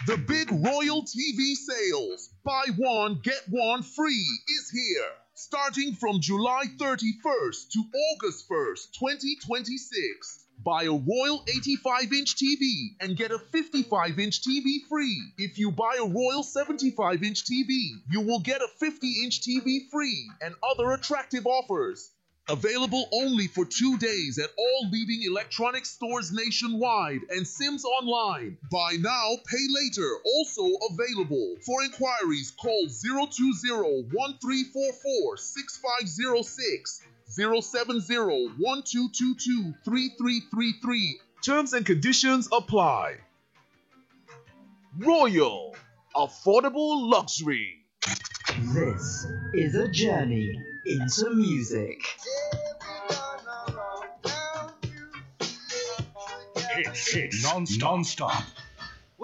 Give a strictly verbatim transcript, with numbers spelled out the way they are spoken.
The big Royal T V sales, buy one, get one free, is here. Starting from July thirty-first to August first, twenty twenty-six. Buy a Royal eighty-five inch T V and get a fifty-five inch T V free. If you buy a Royal seventy-five inch T V, you will get a fifty inch T V free and other attractive offers. Available only for two days at all leading electronics stores nationwide and Sims Online. Buy now, pay later. Also available. For inquiries, call zero two zero, one three four four, six five zero six, zero seven zero, one two two two, three three three three. Terms and conditions apply. Royal. Affordable luxury. This is a journey into music. Hits, hits, non-stop. non-stop.